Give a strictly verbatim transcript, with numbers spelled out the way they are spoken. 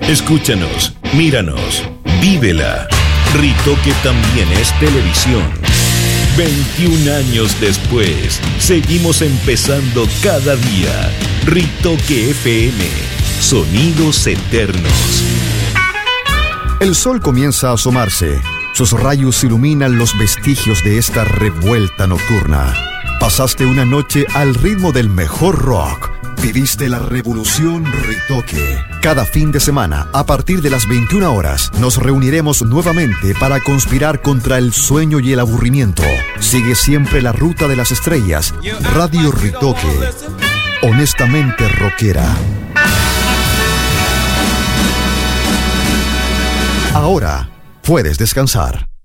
Escúchanos, míranos, vívela. Ritoque también es televisión. veintiún años después, seguimos empezando cada día. Ritoque F M, sonidos eternos. El sol comienza a asomarse. Sus rayos iluminan los vestigios de esta revuelta nocturna. Pasaste una noche al ritmo del mejor rock. Viviste la revolución Ritoque. Cada fin de semana, a partir de las veintiuna horas, nos reuniremos nuevamente para conspirar contra el sueño y el aburrimiento. Sigue siempre la ruta de las estrellas. Radio Ritoque. Honestamente rockera. Ahora puedes descansar.